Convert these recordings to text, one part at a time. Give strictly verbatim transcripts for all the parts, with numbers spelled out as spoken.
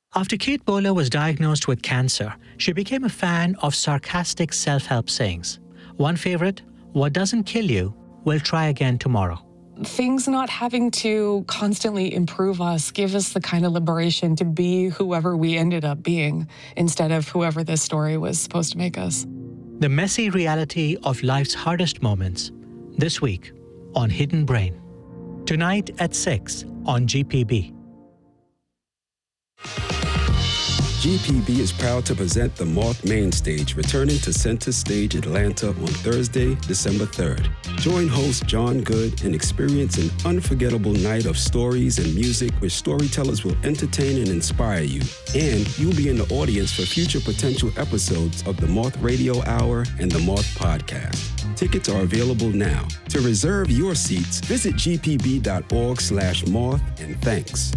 After Kate Bowler was diagnosed with cancer, she became a fan of sarcastic self-help sayings. One favorite, "What doesn't kill you will try again tomorrow." Things not having to constantly improve us give us the kind of liberation to be whoever we ended up being instead of whoever this story was supposed to make us. The messy reality of life's hardest moments, this week on Hidden Brain. Tonight at six on G P B. G P B is proud to present the Moth Main Stage, returning to Center Stage Atlanta on Thursday, December third. Join host John Good and experience an unforgettable night of stories and music where storytellers will entertain and inspire you. And you'll be in the audience for future potential episodes of the Moth Radio Hour and the Moth Podcast. Tickets are available now. To reserve your seats, visit gpb.org slash moth, and thanks.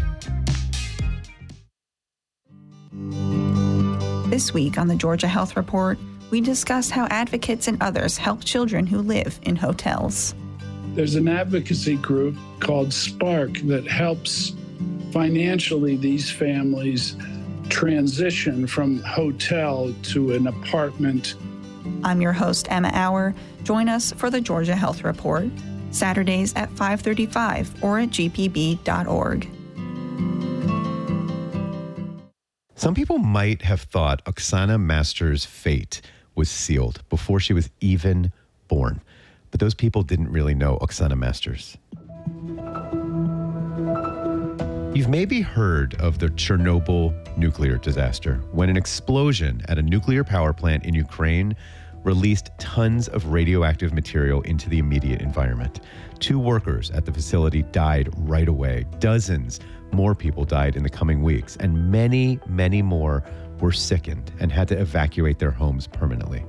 This week on the Georgia Health Report, we discuss how advocates and others help children who live in hotels. There's an advocacy group called Spark that helps financially these families transition from hotel to an apartment. I'm your host, Emma Auer. Join us for the Georgia Health Report, Saturdays at five thirty-five or at g p b dot org. Some people might have thought Oksana Masters' fate was sealed before she was even born. But those people didn't really know Oksana Masters. You've maybe heard of the Chernobyl nuclear disaster, when an explosion at a nuclear power plant in Ukraine released tons of radioactive material into the immediate environment. Two workers at the facility died right away. Dozens more people died in the coming weeks, and many, many more were sickened and had to evacuate their homes permanently.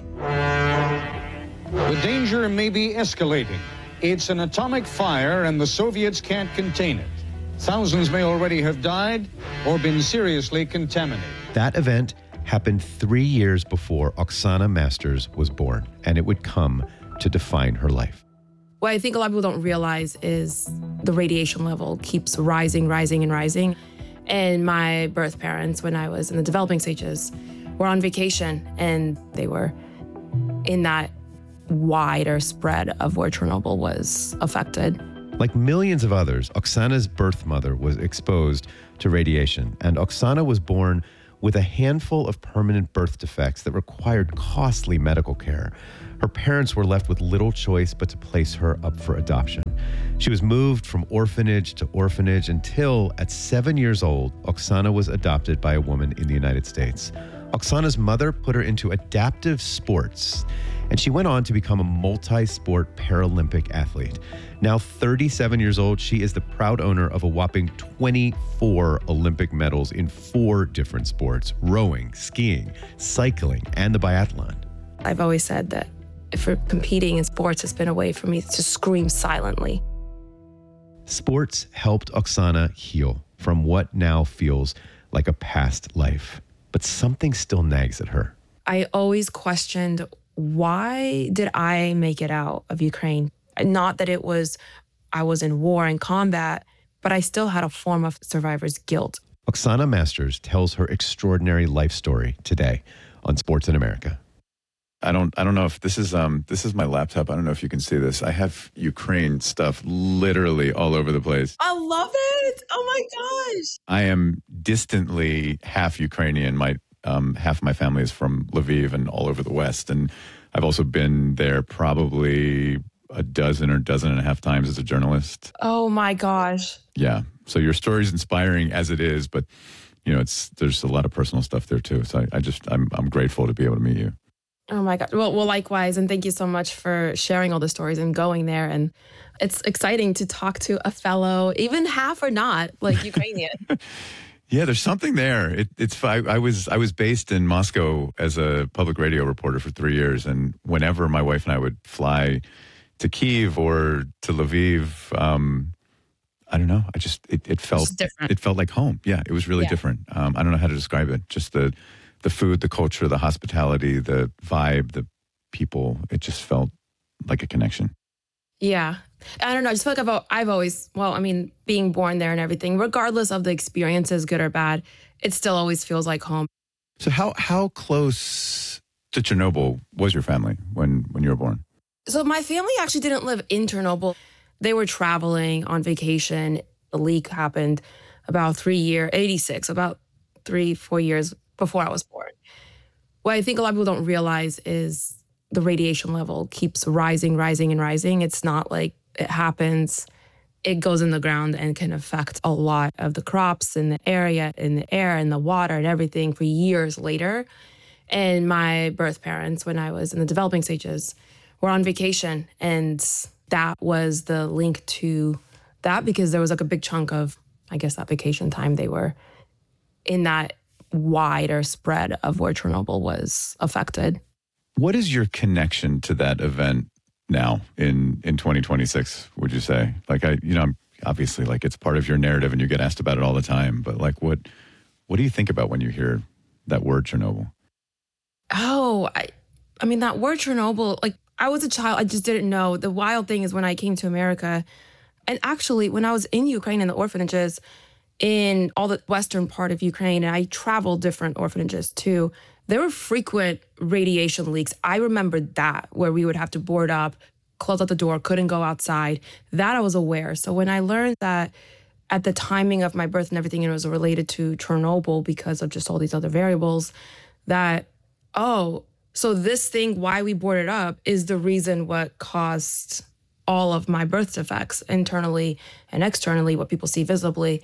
The danger may be escalating. It's an atomic fire, and the Soviets can't contain it. Thousands may already have died or been seriously contaminated. That event happened three years before Oksana Masters was born, and it would come to define her life. What I think a lot of people don't realize is the radiation level keeps rising, rising, and rising. And my birth parents, when I was in the developing stages, were on vacation, and they were in that wider spread of where Chernobyl was affected. Like millions of others, Oksana's birth mother was exposed to radiation, and Oksana was born with a handful of permanent birth defects that required costly medical care. Her parents were left with little choice but to place her up for adoption. She was moved from orphanage to orphanage until, at seven years old, Oksana was adopted by a woman in the United States. Oksana's mother put her into adaptive sports, and she went on to become a multi-sport Paralympic athlete. Now thirty-seven years old, she is the proud owner of a whopping twenty-four Olympic medals in four different sports: rowing, skiing, cycling, and the biathlon. I've always said that for competing in sports, it's been a way for me to scream silently. Sports helped Oksana heal from what now feels like a past life. But something still nags at her. I always questioned, why did I make it out of Ukraine? Not that it was, I was in war and combat, but I still had a form of survivor's guilt. Oksana Masters tells her extraordinary life story today on Sports in America. I don't I don't know if this is um this is my laptop. I don't know if you can see this. I have Ukraine stuff literally all over the place. I love it. Oh my gosh. I am distantly half Ukrainian. My um half of my family is from Lviv and all over the West. And I've also been there probably a dozen or dozen and a half times as a journalist. Oh my gosh. Yeah. So your story's inspiring as it is, but you know, it's there's a lot of personal stuff there too. So I, I just I'm I'm grateful to be able to meet you. Oh my God. Well, well, likewise. And thank you so much for sharing all the stories and going there. And it's exciting to talk to a fellow, even half or not, like Ukrainian. Yeah, there's something there. It, it's I, I was I was based in Moscow as a public radio reporter for three years. And whenever my wife and I would fly to Kyiv or to Lviv, um, I don't know. I just, it, it felt, it felt like home. Yeah, it was really yeah. different. Um, I don't know how to describe it. Just the, The food, the culture, the hospitality, the vibe, the people, it just felt like a connection. Yeah. I don't know. I just feel like I've, al- I've always, well, I mean, being born there and everything, regardless of the experiences, good or bad, it still always feels like home. So how how close to Chernobyl was your family when, when you were born? So my family actually didn't live in Chernobyl. They were traveling on vacation. The leak happened about three years, eighty-six, about three, four years before I was born. What I think a lot of people don't realize is the radiation level keeps rising, rising, and rising. It's not like it happens, it goes in the ground and can affect a lot of the crops in the area, in the air, in the water, and everything for years later. And my birth parents, when I was in the developing stages, were on vacation. And that was the link to that, because there was like a big chunk of, I guess, that vacation time they were in that wider spread of where Chernobyl was affected. What is your connection to that event now in, in twenty twenty-six, would you say? Like, I, you know, obviously, like, it's part of your narrative and you get asked about it all the time, but like, what, what do you think about when you hear that word Chernobyl? Oh, I, I mean, that word Chernobyl, like, I was a child, I just didn't know. The wild thing is when I came to America, and actually when I was in Ukraine in the orphanages, in all the western part of Ukraine, and I traveled different orphanages too, there were frequent radiation leaks. I remember that, where we would have to board up, close out the door, couldn't go outside. That I was aware. So when I learned that at the timing of my birth and everything, it was related to Chernobyl because of just all these other variables, that, oh, so this thing, why we boarded up, is the reason what caused all of my birth defects internally and externally, what people see visibly.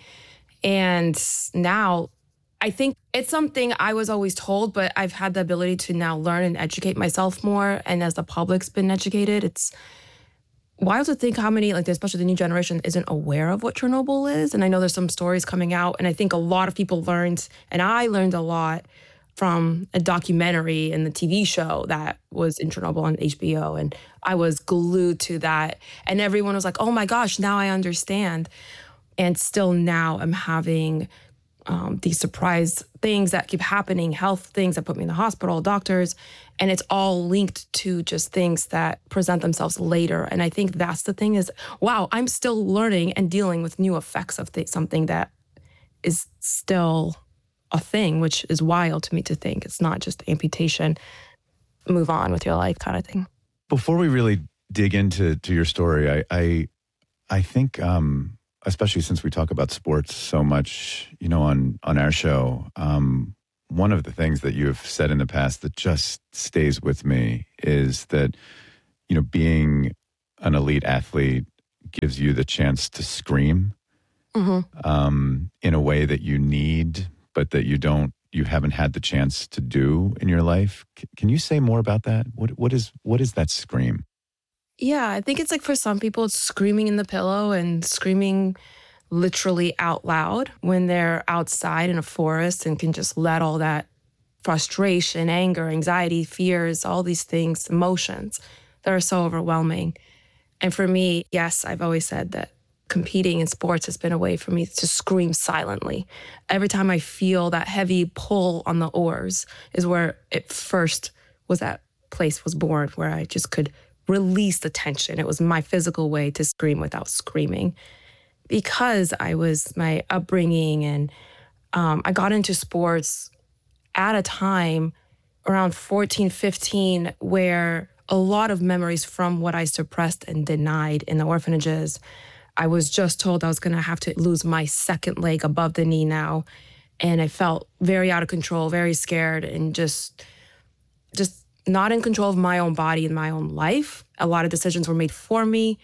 And now I think it's something I was always told, but I've had the ability to now learn and educate myself more. And as the public's been educated, it's wild to think how many, like especially the new generation, isn't aware of what Chernobyl is. And I know there's some stories coming out, and I think a lot of people learned, and I learned a lot from a documentary and the T V show that was in Chernobyl on H B O. And I was glued to that. And everyone was like, oh my gosh, now I understand. And still now I'm having um, these surprise things that keep happening, health things that put me in the hospital, doctors, and it's all linked to just things that present themselves later. And I think that's the thing is, wow, I'm still learning and dealing with new effects of th- something that is still a thing, which is wild to me to think. It's not just amputation, move on with your life kind of thing. Before we really dig into to your story, I I, I think, um, especially since we talk about sports so much, you know, on, on our show, um, one of the things that you have said in the past that just stays with me is that, you know, being an elite athlete gives you the chance to scream mm-hmm. um, in a way that you need, but that you don't, you haven't had the chance to do in your life. C- can you say more about that? What what is what is that scream? Yeah, I think it's like for some people, it's screaming in the pillow and screaming literally out loud when they're outside in a forest and can just let all that frustration, anger, anxiety, fears, all these things, emotions that are so overwhelming. And for me, yes, I've always said that competing in sports has been a way for me to scream silently. Every time I feel that heavy pull on the oars is where it first was, that place was born, where I just could release the tension. It was my physical way to scream without screaming. Because I was my upbringing and um, I got into sports at a time around fourteen, fifteen, where a lot of memories from what I suppressed and denied in the orphanages. I was just told I was going to have to lose my second leg above the knee now. And I felt very out of control, very scared, and just, just not in control of my own body and my own life. A lot of decisions were made for me.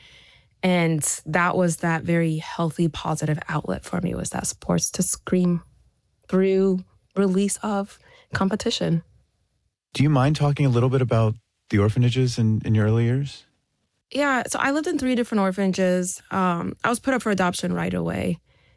And that was that very healthy, positive outlet for me, was that sports, to scream through release of competition. Do you mind talking a little bit about the orphanages in, in your early years? Yeah, so I lived in three different orphanages. Um, I was put up for adoption right away.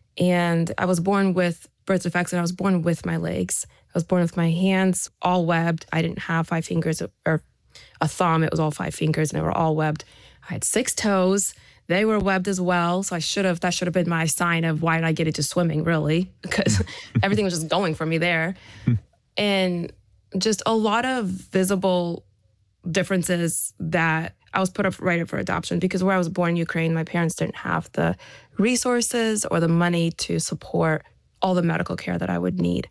And I was born with birth defects, and I was born with my legs. I was born with my hands all webbed. I didn't have five fingers or a thumb. It was all five fingers, and they were all webbed. I had six toes. They were webbed as well. So I should have, that should have been my sign of why did I get into swimming, really? Because everything was just going for me there. And just a lot of visible differences that I was put up right up for adoption because where I was born in Ukraine, my parents didn't have the resources or the money to support all the medical care that I would need.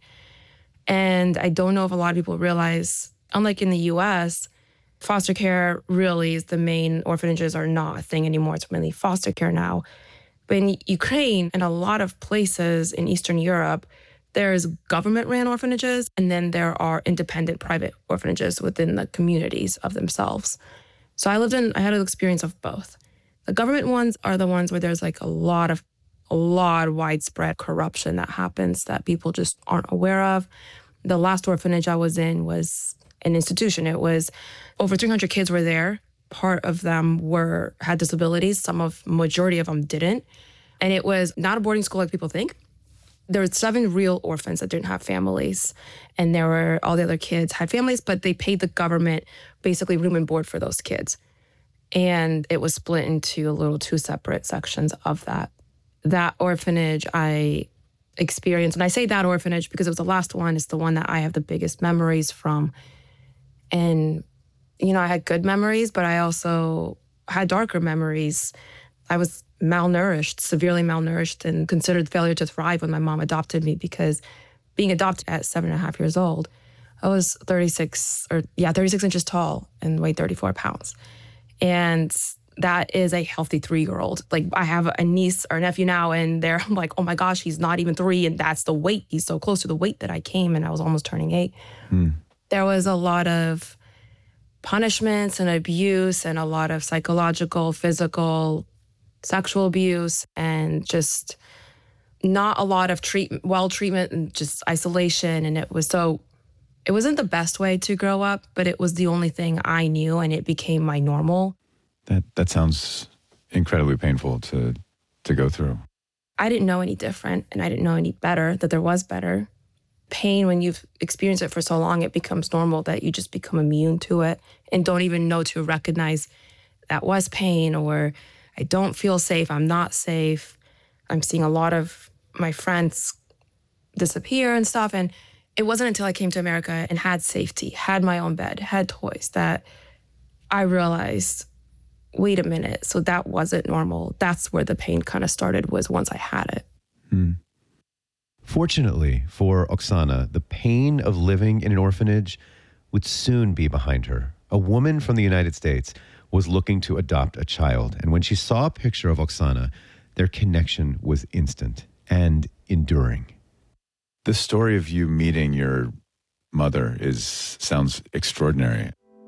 And I don't know if a lot of people realize, unlike in the U S, foster care really is the main, orphanages are not a thing anymore. It's mainly foster care now. But in Ukraine and a lot of places in Eastern Europe, there's government-ran orphanages, and then there are independent private orphanages within the communities of themselves. So I lived in, I had an experience of both. The government ones are the ones where there's like a lot of, a lot of widespread corruption that happens that people just aren't aware of. The last orphanage I was in was an institution. It was over three hundred kids were there. Part of them were had disabilities. Some of, majority of them didn't. And it was not a boarding school like people think. There were seven real orphans that didn't have families. And there were, all the other kids had families, but they paid the government basically room and board for those kids. And it was split into a little two separate sections of that. That orphanage I experienced, and I say that orphanage because it was the last one, it's the one that I have the biggest memories from. And, you know, I had good memories, but I also had darker memories. I was malnourished, severely malnourished, and considered failure to thrive when my mom adopted me because being adopted at seven and a half years old, I was thirty-six or yeah, thirty-six inches tall and weighed thirty-four pounds. And that is a healthy three-year-old. Like I have a niece or nephew now and they're like, oh my gosh, he's not even three. And that's the weight. He's so close to the weight that I came and I was almost turning eight. Hmm. There was a lot of punishments and abuse and a lot of psychological, physical, sexual abuse, and just not a lot of treatment, well treatment and just isolation. And it was so, it wasn't the best way to grow up, but it was the only thing I knew and it became my normal. That that sounds incredibly painful to to go through. I didn't know any different and I didn't know any better, that there was better. Pain, when you've experienced it for so long, it becomes normal that you just become immune to it and don't even know to recognize that was pain or I don't feel safe, I'm not safe. I'm seeing a lot of my friends disappear and stuff. And it wasn't until I came to America and had safety, had my own bed, had toys, that I realized, wait a minute, so that wasn't normal. That's where the pain kind of started, was once I had it. Hmm. Fortunately for Oksana, the pain of living in an orphanage would soon be behind her. A woman from the United States was looking to adopt a child. And when she saw a picture of Oksana, their connection was instant and enduring. The story of you meeting your mother is sounds extraordinary.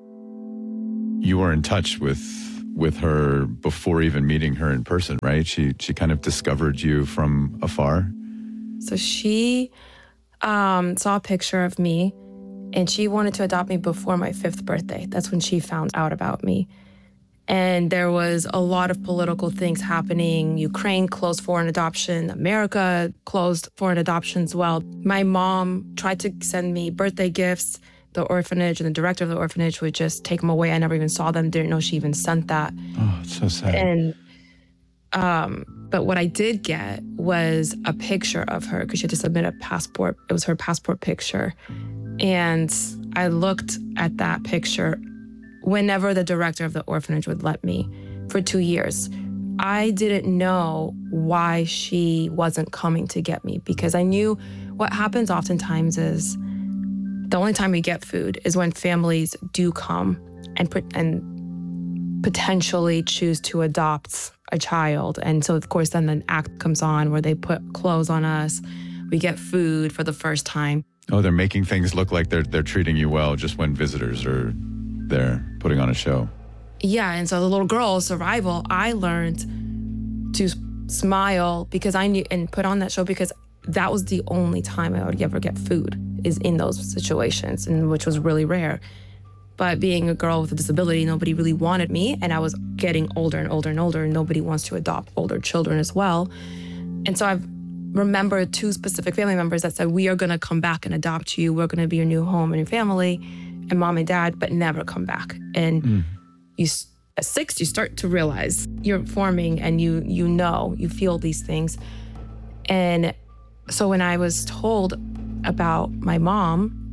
You were in touch with with her before even meeting her in person, right? She she kind of discovered you from afar. So she um, saw a picture of me and she wanted to adopt me before my fifth birthday. That's when she found out about me. And there was a lot of political things happening. Ukraine closed foreign adoption. America closed foreign adoption as well. My mom tried to send me birthday gifts. The orphanage and the director of the orphanage would just take them away. I never even saw them, didn't know she even sent that. Oh, it's so sad. And, um, but what I did get was a picture of her because she had to submit a passport. It was her passport picture. And I looked at that picture whenever the director of the orphanage would let me for two years. I didn't know why she wasn't coming to get me because I knew what happens oftentimes is the only time we get food is when families do come and put, and potentially choose to adopt a child. And so, of course, then the act comes on where they put clothes on us. We get food for the first time. Oh, they're making things look like they're they're treating you well just when visitors are there putting on a show. Yeah, and so the little girl, survival, I learned to smile because I knew and put on that show because that was the only time I would ever get food is in those situations, and which was really rare. But being a girl with a disability, nobody really wanted me, and I was getting older and older and older, and nobody wants to adopt older children as well. And so I've remembered two specific family members that said, we are gonna come back and adopt you, we're gonna be your new home and your family, and mom and dad, but never come back. And mm. you, at six, you start to realize you're forming and you you know, you feel these things. And so when I was told about my mom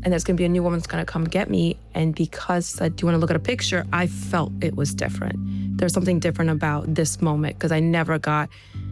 and there's going to be a new woman that's going to come get me. And because she said, do you want to look at a picture? I felt it was different. There's something different about this moment because I never got,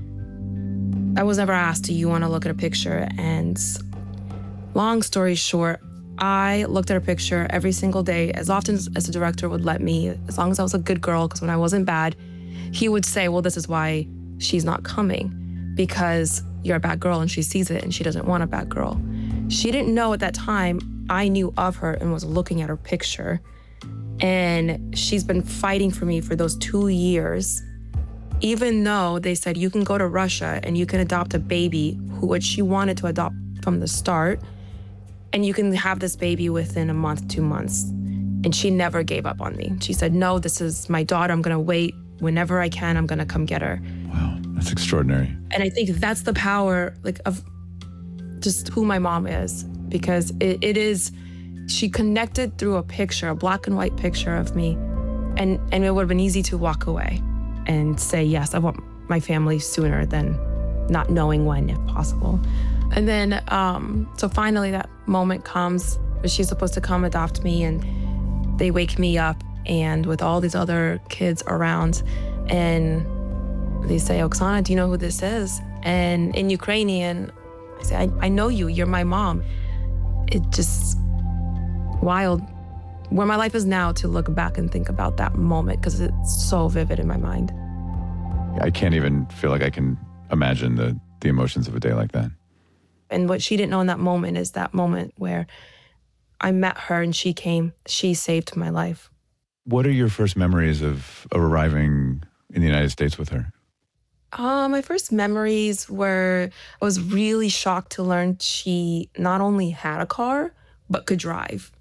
I was never asked, do you want to look at a picture? And long story short, I looked at a picture every single day, as often as the director would let me, as long as I was a good girl, because when I wasn't bad, he would say, well, this is why she's not coming, because you're a bad girl and she sees it and she doesn't want a bad girl. She didn't know at that time I knew of her and was looking at her picture. And she's been fighting for me for those two years, even though they said you can go to Russia and you can adopt a baby who which she wanted to adopt from the start. And you can have this baby within a month, two months. And she never gave up on me. She said, no, this is my daughter. I'm going to wait. Whenever I can, I'm going to come get her. Wow, that's extraordinary. And I think that's the power like of just who my mom is. Because it, it is, she connected through a picture, a black and white picture of me. And, and it would have been easy to walk away and say, yes, I want my family sooner than not knowing when, if possible. And then, um, so finally that moment comes where she's supposed to come adopt me, and they wake me up and with all these other kids around, and they say, Oksana, do you know who this is? And in Ukrainian, I say, I, I know you, you're my mom. It just wild where my life is now to look back and think about that moment because it's so vivid in my mind. I can't even feel like I can imagine the, the emotions of a day like that. And what she didn't know in that moment is that moment where I met her and she came, she saved my life. What are your first memories of, of arriving in the United States with her? Uh, my first memories were, I was really shocked to learn she not only had a car, but could drive.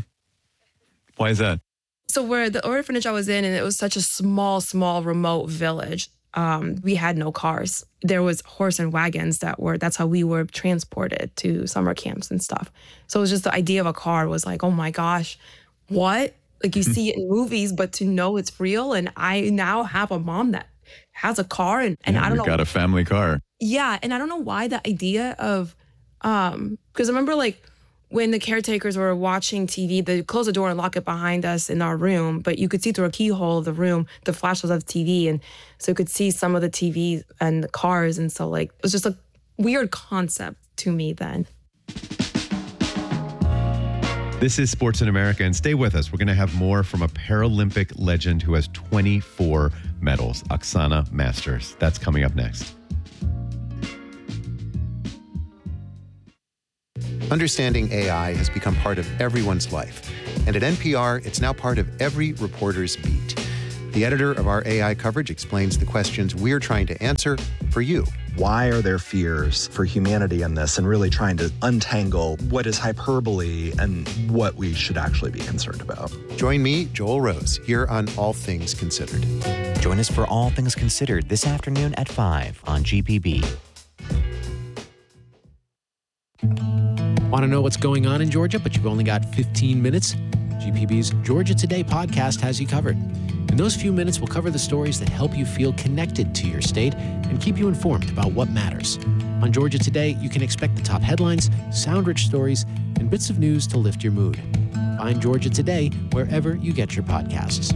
Why is that? So where the orphanage I was in, and it was such a small, small, remote village, um, we had no cars. There was horse and wagons that were, that's how we were transported to summer camps and stuff. So it was just the idea of a car was like, oh my gosh, what? Like you see it in movies, but to know it's real. And I now have a mom that has a car and, and yeah, I don't you've know. got a family car. Yeah. And I don't know why the idea of, um, because I remember like when the caretakers were watching T V, they closed the door and lock it behind us in our room, but you could see through a keyhole of the room, the flashes of T V. And so you could see some of the T V and the cars. And so like, it was just a weird concept to me then. This is Sports in America, and stay with us. We're going to have more from a Paralympic legend who has twenty-four medals, Oksana Masters. That's coming up next. Understanding A I has become part of everyone's life. And at N P R, it's now part of every reporter's beat. The editor of our A I coverage explains the questions we're trying to answer for you. Why are there fears for humanity in this, and really trying to untangle what is hyperbole and what we should actually be concerned about? Join me, Joel Rose, here on All Things Considered. Join us for All Things Considered this afternoon at five on G P B. Want to know what's going on in Georgia, but you've only got fifteen minutes? G P B's Georgia Today podcast has you covered. In those few minutes, we'll cover the stories that help you feel connected to your state and keep you informed about what matters. On Georgia Today, you can expect the top headlines, sound-rich stories, and bits of news to lift your mood. Find Georgia Today wherever you get your podcasts.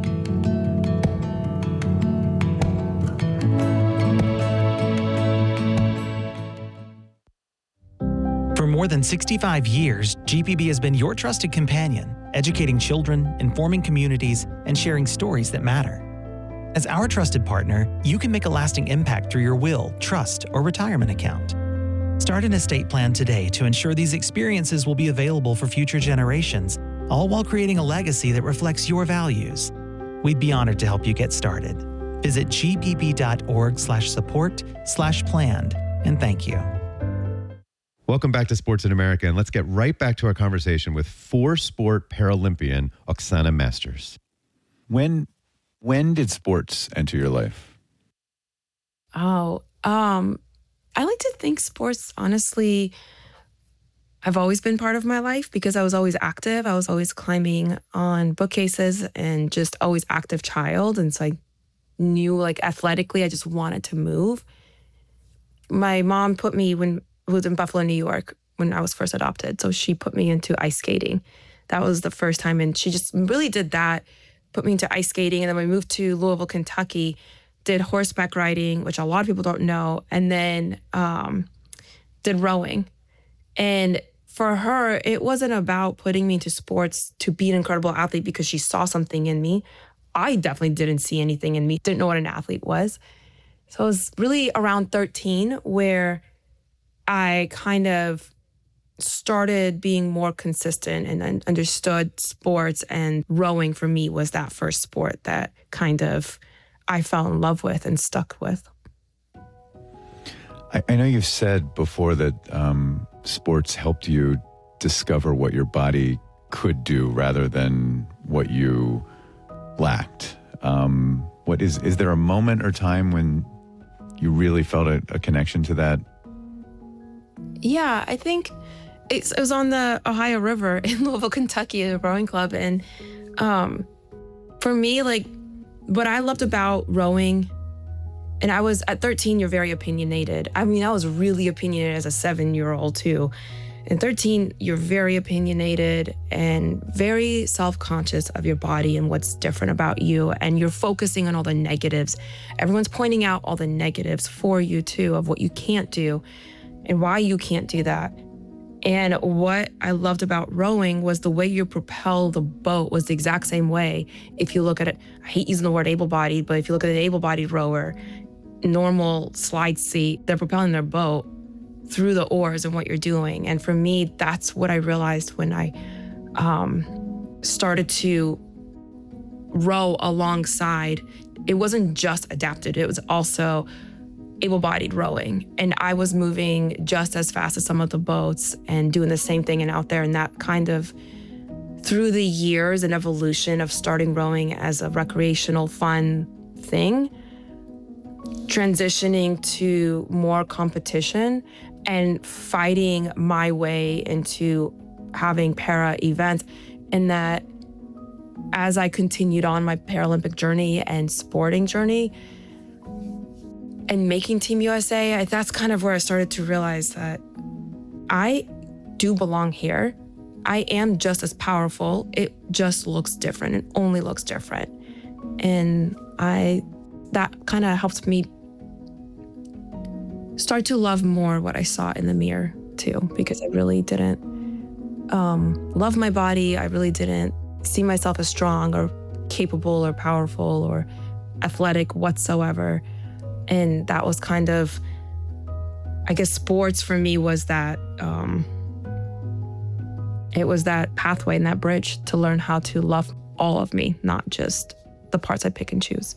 For more than sixty-five years, G P B has been your trusted companion, educating children, informing communities, and sharing stories that matter. As our trusted partner, you can make a lasting impact through your will, trust, or retirement account. Start an estate plan today to ensure these experiences will be available for future generations, all while creating a legacy that reflects your values. We'd be honored to help you get started. Visit gpb.org slash support slash planned, and thank you. Welcome back to Sports in America, and let's get right back to our conversation with four-sport Paralympian Oksana Masters. When when did sports enter your life? Oh, um, I like to think sports, honestly, have always been part of my life because I was always active. I was always climbing on bookcases and just always active child. And so I knew, like, athletically, I just wanted to move. My mom put me, when I was in Buffalo, New York, when I was first adopted. So she put me into ice skating. That was the first time. And she just really did that, put me into ice skating. And then we moved to Louisville, Kentucky, did horseback riding, which a lot of people don't know, and then um, did rowing. And for her, it wasn't about putting me into sports to be an incredible athlete because she saw something in me. I definitely didn't see anything in me, didn't know what an athlete was. So it was really around thirteen where I kind of started being more consistent and understood sports, and rowing for me was that first sport that kind of I fell in love with and stuck with. I, I know you've said before that um, sports helped you discover what your body could do rather than what you lacked. Um, what is, is there a moment or time when you really felt a, a connection to that? Yeah, I think it's, it was on the Ohio River in Louisville, Kentucky, at a rowing club. And um, for me, like, what I loved about rowing, and I was at thirteen, you're very opinionated. I mean, I was really opinionated as a seven-year-old too. At thirteen, you're very opinionated and very self-conscious of your body and what's different about you. And you're focusing on all the negatives. Everyone's pointing out all the negatives for you too, of what you can't do and why you can't do that. And what I loved about rowing was the way you propel the boat was the exact same way. If you look at it, I hate using the word able-bodied, but if you look at an able-bodied rower, normal slide seat, they're propelling their boat through the oars and what you're doing. And for me, that's what I realized when I um, started to row alongside. It wasn't just adapted, it was also able-bodied rowing. And I was moving just as fast as some of the boats and doing the same thing and out there. And that kind of, through the years and evolution of starting rowing as a recreational, fun thing, transitioning to more competition and fighting my way into having para events. And that as I continued on my Paralympic journey and sporting journey and making Team U S A, that's kind of where I started to realize that I do belong here. I am just as powerful. It just looks different. It only looks different. And I, that kind of helped me start to love more what I saw in the mirror too, because I really didn't um, love my body. I really didn't see myself as strong or capable or powerful or athletic whatsoever. And that was kind of, I guess sports for me was that, um, it was that pathway and that bridge to learn how to love all of me, not just the parts I pick and choose.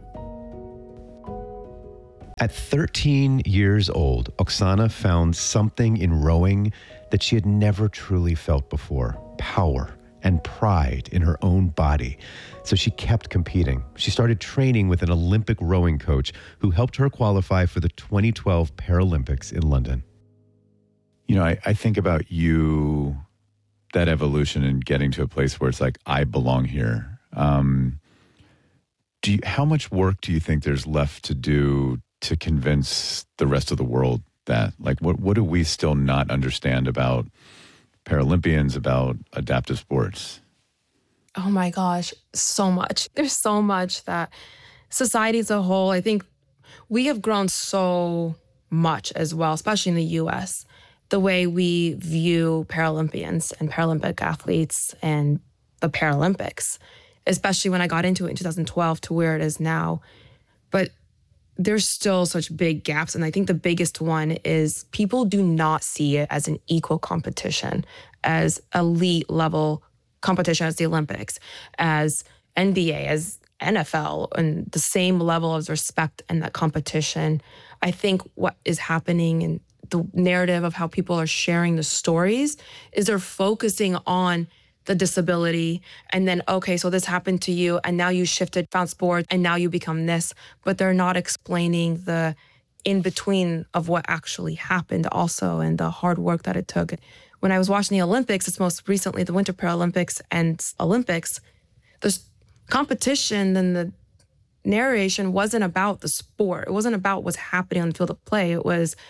At thirteen years old, Oksana found something in rowing that she had never truly felt before: power and pride in her own body. So she kept competing. She started training with an Olympic rowing coach who helped her qualify for the twenty twelve Paralympics in London. You know, I, I think about you, that evolution and getting to a place where it's like, I belong here. Um, do you, how much work do you think there's left to do to convince the rest of the world that? Like, what, what do we still not understand about Paralympians, about adaptive sports? Oh my gosh, so much. There's so much that society as a whole, I think we have grown so much as well, especially in the U S, the way we view Paralympians and Paralympic athletes and the Paralympics, especially when I got into it in two thousand twelve to where it is now. But there's still such big gaps. And I think the biggest one is people do not see it as an equal competition, as elite level competition as the Olympics, as N B A, as N F L, and the same level of respect and that competition. I think what is happening in the narrative of how people are sharing the stories is they're focusing on the disability and then, okay, so this happened to you and now you shifted, found sports, and now you become this, but they're not explaining the in between of what actually happened also and the hard work that it took. When I was watching the Olympics, it's most recently the Winter Paralympics and Olympics, the competition and the narration wasn't about the sport. It wasn't about what's happening on the field of play. It was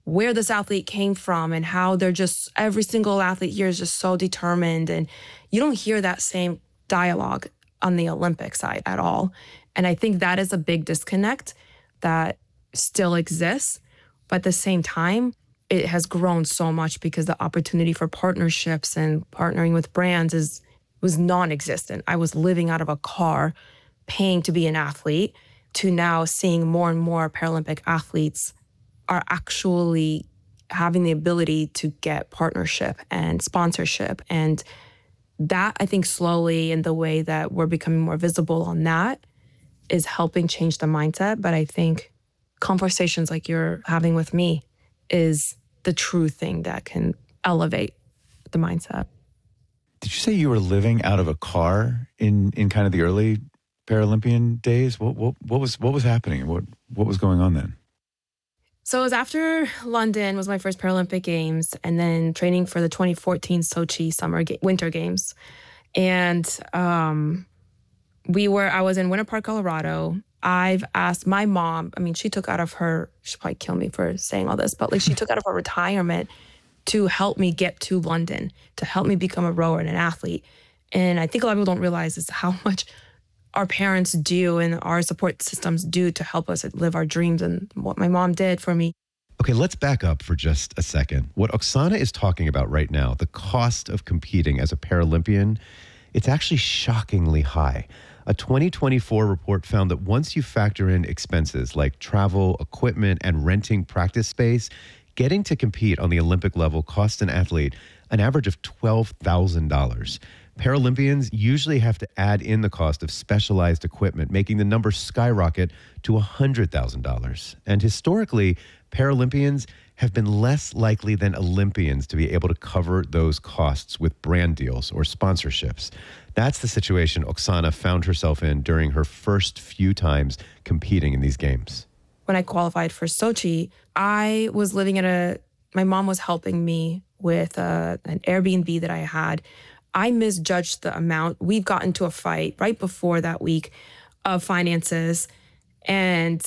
where this athlete came from and how they're just, every single athlete here is just so determined. And you don't hear that same dialogue on the Olympic side at all. And I think that is a big disconnect that still exists. But at the same time, it has grown so much because the opportunity for partnerships and partnering with brands is was non-existent. I was living out of a car, paying to be an athlete, to now seeing more and more Paralympic athletes are actually having the ability to get partnership and sponsorship. And that, I think, slowly, in the way that we're becoming more visible on that, is helping change the mindset. But I think conversations like you're having with me is the true thing that can elevate the mindset. Did you say you were living out of a car in, in kind of the early Paralympian days? What what what was what was happening? What what was going on then? So it was after London was my first Paralympic Games, and then training for the twenty fourteen Sochi Summer Ga- Winter Games. And um, we were, I was in Winter Park, Colorado. I've asked my mom, I mean, she took out of her, she'll probably kill me for saying all this, but like she took out of her retirement to help me get to London, to help me become a rower and an athlete. And I think a lot of people don't realize is how much our parents do and our support systems do to help us live our dreams, and what my mom did for me. Okay, let's back up for just a second. What Oksana is talking about right now, the cost of competing as a Paralympian, it's actually shockingly high. A twenty twenty-four report found that once you factor in expenses like travel, equipment, and renting practice space, getting to compete on the Olympic level costs an athlete an average of twelve thousand dollars. Paralympians usually have to add in the cost of specialized equipment, making the number skyrocket to one hundred thousand dollars. And historically, Paralympians have been less likely than Olympians to be able to cover those costs with brand deals or sponsorships. That's the situation Oksana found herself in during her first few times competing in these games. When I qualified for Sochi, I was living at a, my mom was helping me with a, an Airbnb that I had. I misjudged the amount. We've gotten into a fight right before that week of finances, and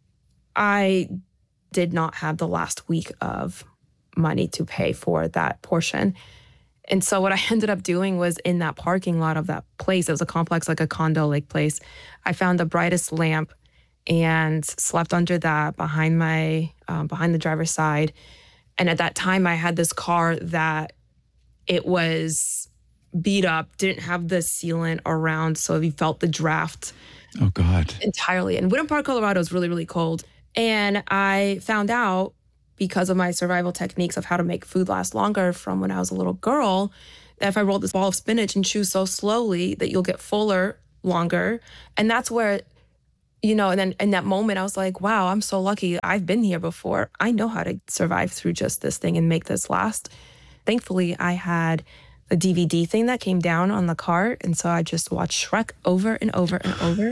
I did not have the last week of money to pay for that portion. And so what I ended up doing was in that parking lot of that place, it was a complex, like a condo like place, I found the brightest lamp and slept under that behind my, um, behind the driver's side. And at that time I had this car that it was beat up, didn't have the sealant around, so you felt the draft. Oh God. Entirely. And Winter Park, Colorado is really, really cold. And I found out, because of my survival techniques of how to make food last longer from when I was a little girl, that if I roll this ball of spinach and chew so slowly that you'll get fuller longer. And that's where, you know, and then in that moment I was like, wow, I'm so lucky. I've been here before. I know how to survive through just this thing and make this last. Thankfully, I had a D V D thing that came down on the cart. And so I just watched Shrek over and over and over.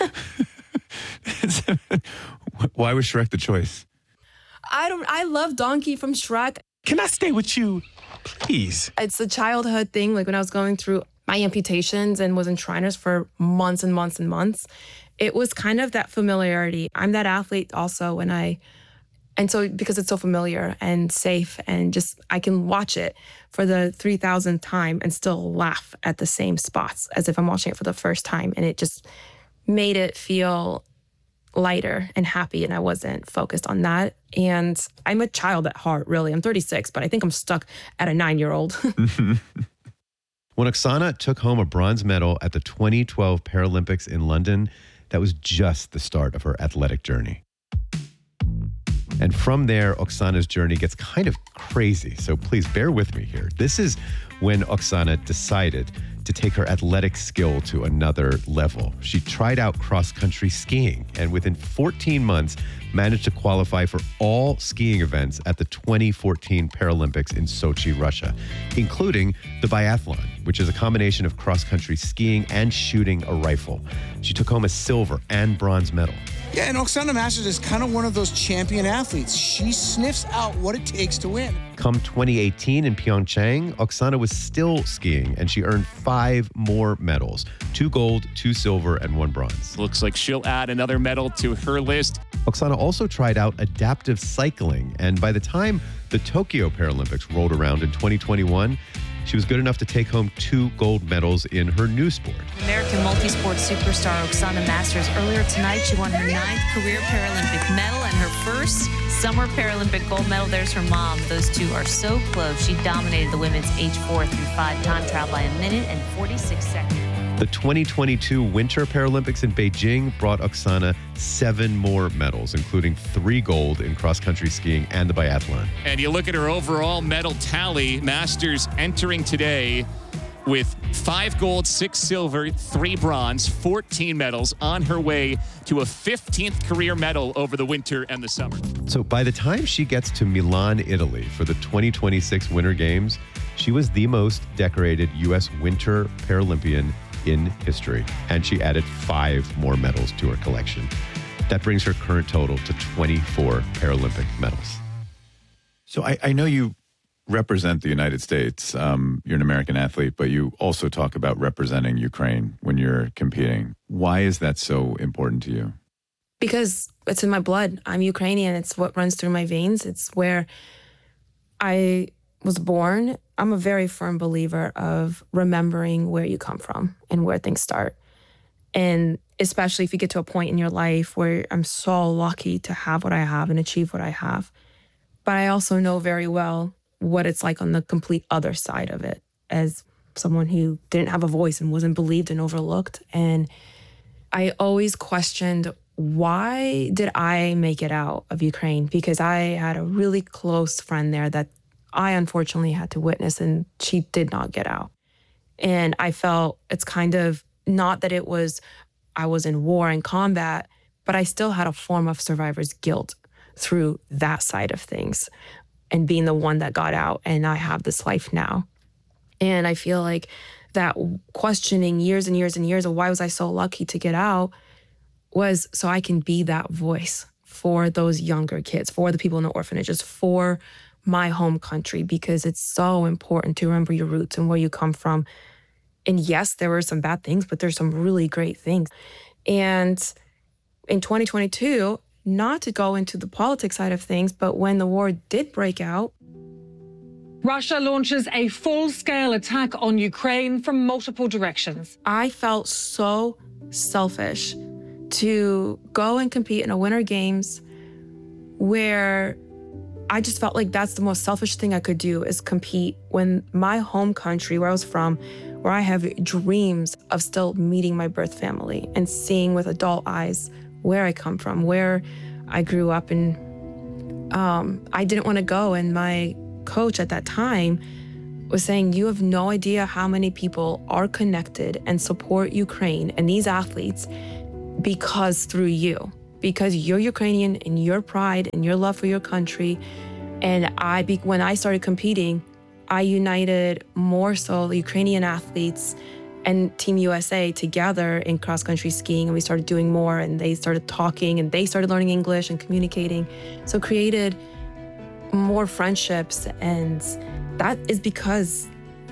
Why was Shrek the choice? I don't, I love Donkey from Shrek. Can I stay with you, please? It's a childhood thing. Like when I was going through my amputations and was in Shriners for months and months and months, it was kind of that familiarity. I'm that athlete also when I, and so because it's so familiar and safe and just, I can watch it for the three thousandth time and still laugh at the same spots as if I'm watching it for the first time. And it just made it feel lighter and happy, and I wasn't focused on that. And I'm a child at heart, really. I'm thirty-six, but I think I'm stuck at a nine-year-old. When Oksana took home a bronze medal at the twenty twelve Paralympics in London, that was just the start of her athletic journey. And from there, Oksana's journey gets kind of crazy. So please bear with me here. This is when Oksana decided to take her athletic skill to another level. She tried out cross-country skiing and within fourteen months managed to qualify for all skiing events at the twenty fourteen Paralympics in Sochi, Russia, including the biathlon, which is a combination of cross-country skiing and shooting a rifle. She took home a silver and bronze medal. Yeah, and Oksana Masters is kind of one of those champion athletes. She sniffs out what it takes to win. Come twenty eighteen in Pyeongchang, Oksana was still skiing and she earned five more medals, two gold, two silver, and one bronze. Looks like she'll add another medal to her list. Oksana also tried out adaptive cycling, and by the time the Tokyo Paralympics rolled around in twenty twenty-one, she was good enough to take home two gold medals in her new sport. American multi-sport superstar Oksana Masters. Earlier tonight, she won her ninth career Paralympic medal and her first Summer Paralympic gold medal. There's her mom. Those two are so close. She dominated the women's age four through five time trial by a minute and forty-six seconds. The twenty twenty-two Winter Paralympics in Beijing brought Oksana seven more medals, including three gold in cross-country skiing and the biathlon. And you look at her overall medal tally, Masters entering today with five gold, six silver, three bronze, fourteen medals, on her way to a fifteenth career medal over the winter and the summer. So by the time she gets to Milan, Italy for the twenty twenty-six Winter Games, she was the most decorated U S Winter Paralympian in history, and she added five more medals to her collection. That brings her current total to twenty-four Paralympic medals. So I, I know you represent the United States. Um, you're an American athlete, but you also talk about representing Ukraine when you're competing. Why is that so important to you? Because it's in my blood. I'm Ukrainian. It's what runs through my veins. It's where I was born. I'm a very firm believer of remembering where you come from and where things start. And especially if you get to a point in your life where I'm so lucky to have what I have and achieve what I have. But I also know very well what it's like on the complete other side of it as someone who didn't have a voice and wasn't believed and overlooked. And I always questioned, why did I make it out of Ukraine? Because I had a really close friend there that I unfortunately had to witness, and she did not get out. And I felt it's kind of not that it was, I was in war and combat, but I still had a form of survivor's guilt through that side of things and being the one that got out, and I have this life now. And I feel like that questioning years and years and years of why was I so lucky to get out was so I can be that voice for those younger kids, for the people in the orphanages, for my home country, because it's so important to remember your roots and where you come from. And yes, there were some bad things, but there's some really great things. And in twenty twenty-two, not to go into the politics side of things, but when the war did break out, Russia launches a full-scale attack on Ukraine from multiple directions. I felt so selfish to go and compete in a Winter Games where I just felt like that's the most selfish thing I could do, is compete when my home country, where I was from, where I have dreams of still meeting my birth family and seeing with adult eyes where I come from, where I grew up. And um, I didn't want to go. And my coach at that time was saying, you have no idea how many people are connected and support Ukraine and these athletes because through you. Because you're Ukrainian and your pride and your love for your country. And I, when I started competing, I united more so the Ukrainian athletes and Team U S A together in cross-country skiing. And we started doing more, and they started talking, and they started learning English and communicating. So created more friendships. And that is because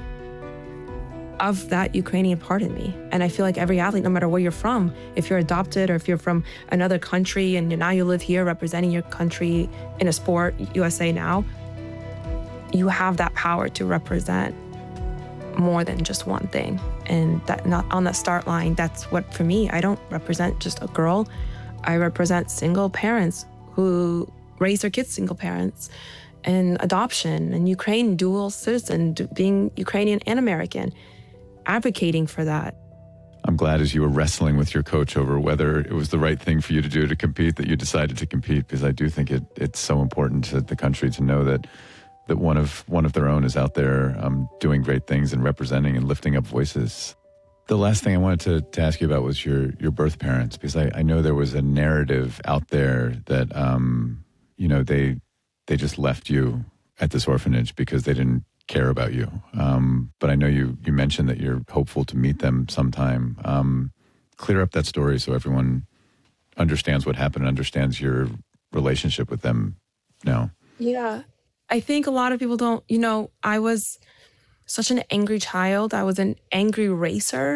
of that Ukrainian part in me. And I feel like every athlete, no matter where you're from, if you're adopted or if you're from another country and now you live here representing your country in a sport, U S A now, you have that power to represent more than just one thing. And that, not on the start line, that's what, for me, I don't represent just a girl. I represent single parents who raise their kids single parents, and adoption, and Ukraine dual citizen, being Ukrainian and American, advocating for that. I'm glad as you were wrestling with your coach over whether it was the right thing for you to do to compete, that you decided to compete, because I do think it, it's so important to the country to know that that one of one of their own is out there um, doing great things and representing and lifting up voices. The last thing I wanted to, to ask you about was your your birth parents, because I, I know there was a narrative out there that um, you know they they just left you at this orphanage because they didn't care about you. Um, but I know you you mentioned that you're hopeful to meet them sometime. Um, clear up that story so everyone understands what happened and understands your relationship with them now. Yeah. I think a lot of people don't, you know, I was such an angry child. I was an angry racer.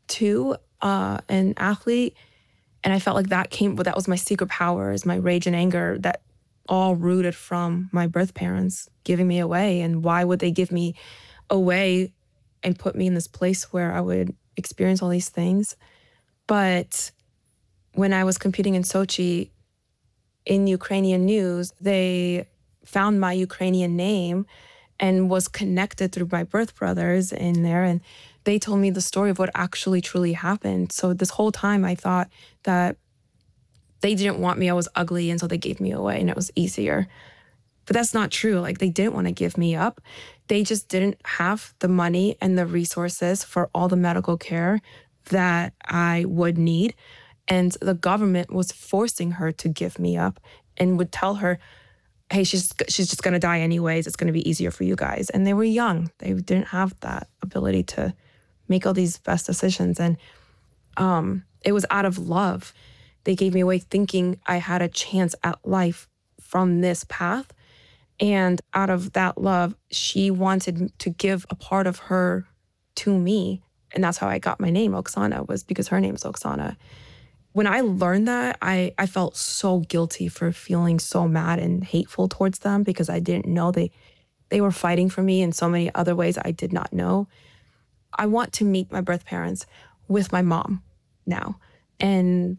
too, uh, an athlete. And I felt like that came, that was my secret power, is my rage and anger, that all rooted from my birth parents giving me away. And why would they give me away and put me in this place where I would experience all these things? But when I was competing in Sochi, in Ukrainian news, they found my Ukrainian name and was connected through my birth brothers in there. And they told me the story of what actually truly happened. So this whole time I thought that they didn't want me. I was ugly, and so they gave me away and it was easier. But that's not true. Like, they didn't want to give me up. They just didn't have the money and the resources for all the medical care that I would need. And the government was forcing her to give me up and would tell her, hey, she's she's just going to die anyways. It's going to be easier for you guys. And they were young. They didn't have that ability to make all these best decisions. And um, it was out of love. They gave me away thinking I had a chance at life from this path. And out of that love, she wanted to give a part of her to me. And that's how I got my name, Oksana, was because her name's Oksana. When I learned that, I, I felt so guilty for feeling so mad and hateful towards them, because I didn't know they they were fighting for me in so many other ways I did not know. I want to meet my birth parents with my mom now and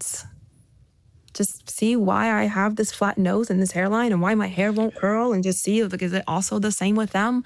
just see why I have this flat nose and this hairline and why my hair won't curl, and just see if is it also the same with them.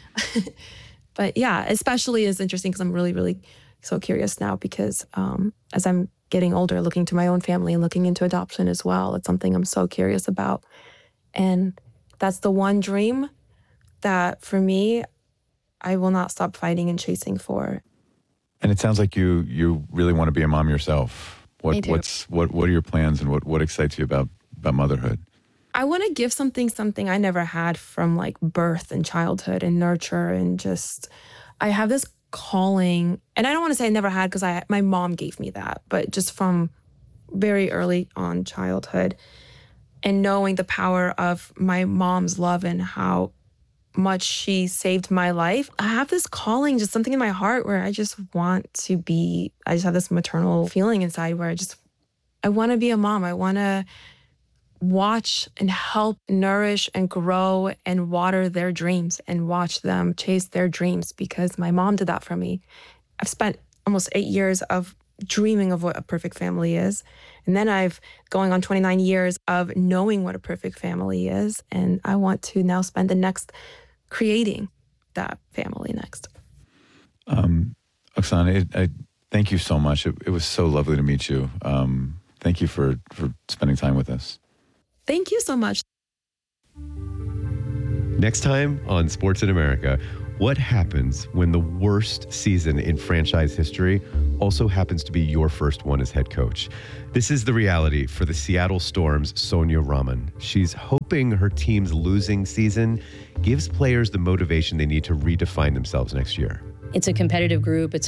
But yeah, especially is interesting because I'm really, really so curious now, because um, as I'm getting older, looking to my own family and looking into adoption as well, it's something I'm so curious about. And that's the one dream that for me, I will not stop fighting and chasing for. And it sounds like you you really want to be a mom yourself. What I do. what's what what are your plans, and what, what excites you about, about motherhood? I want to give something, something I never had from like birth and childhood and nurture, and just, I have this calling, and I don't want to say I never had, because I my mom gave me that, but just from very early on childhood, and knowing the power of my mom's love and how much she saved my life. I have this calling, just something in my heart where I just want to be, I just have this maternal feeling inside where I just, I want to be a mom. I want to watch and help nourish and grow and water their dreams and watch them chase their dreams, because my mom did that for me. I've spent almost eight years of dreaming of what a perfect family is. And then I've going on twenty-nine years of knowing what a perfect family is. And I want to now spend the next creating that family next. Um, Oksana, it, I thank you so much. It, it was so lovely to meet you. Um, thank you for, for spending time with us. Thank you so much. Next time on Sports in America, what happens when the worst season in franchise history also happens to be your first one as head coach? This is the reality for the Seattle Storm's Sonia Rahman. She's hoping her team's losing season gives players the motivation they need to redefine themselves next year. It's a competitive group. It's